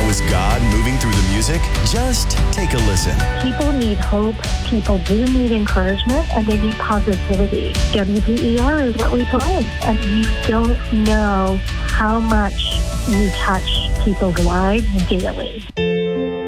was God moving through the music? Just take a listen. People need hope. People do need encouragement, and they need positivity. WBER is what we play, and you don't know how much you touch people's lives daily.